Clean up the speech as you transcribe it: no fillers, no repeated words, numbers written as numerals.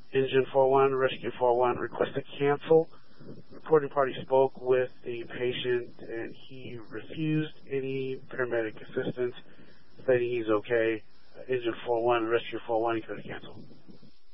Engine 41, Rescue 41, request to cancel. Reporting party spoke with the patient and he refused any paramedic assistance, stating he's okay. Engine 41, Rescue 41, he could have canceled.